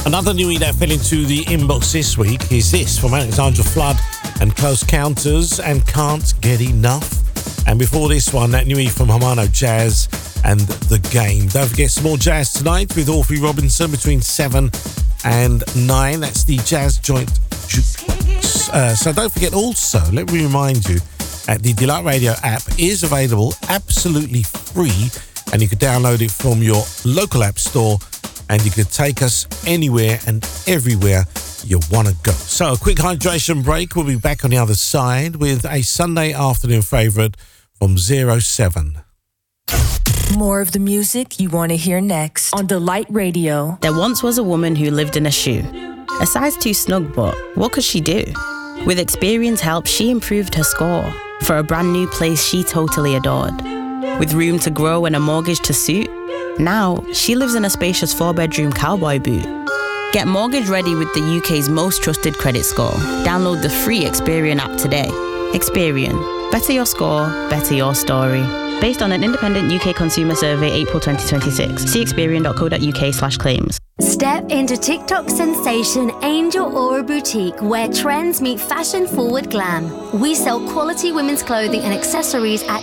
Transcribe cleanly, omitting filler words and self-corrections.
Another newie that fell into the inbox this week is this from Alexandra Flood and Close Counters and Can't Get Enough. And before this one, that newie from Hamano Jazz and The Game. Don't forget some more jazz tonight with Orphy Robinson between 7 and 9. That's the Jazz Joint Jukebox. So don't forget also, let me remind you, that the Delight Radio app is available absolutely free, and you can download it from your local app store, and you can take us anywhere and everywhere you want to go. So a quick hydration break. We'll be back on the other side with a Sunday afternoon favourite from 07. More of the music you want to hear next on Delight Radio. There once was a woman who lived in a shoe. A size too snug, but what could she do? With Experian help, she improved her score for a brand new place she totally adored. With room to grow and a mortgage to suit, now she lives in a spacious 4-bedroom cowboy boot. Get mortgage ready with the UK's most trusted credit score. Download the free Experian app today. Experian. Better your score, better your story. Based on an independent UK consumer survey, April 2026. See experian.co.uk/claims. Step into TikTok sensation Angel Aura Boutique, where trends meet fashion-forward glam. We sell quality women's clothing and accessories at